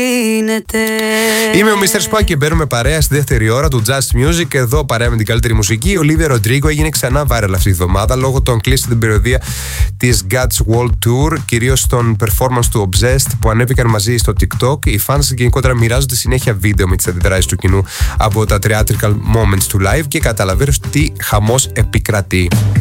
Είμαι ο Mr. Spunk και μπαίνουμε παρέα στη δεύτερη ώρα του Just Music. Εδώ παρέα με την καλύτερη μουσική. Ο Olivia Rodrigo έγινε ξανά viral αυτή τη εβδομάδα λόγω των κλείσει στην περιοδία της God's World Tour, κυρίως στον performance του Obsessed που ανέβηκαν μαζί στο TikTok. Οι fans γενικότερα μοιράζονται συνέχεια βίντεο με τις αντιδράσεις του κοινού από τα theatrical moments του live και καταλαβαίνω τι χαμός επικρατεί.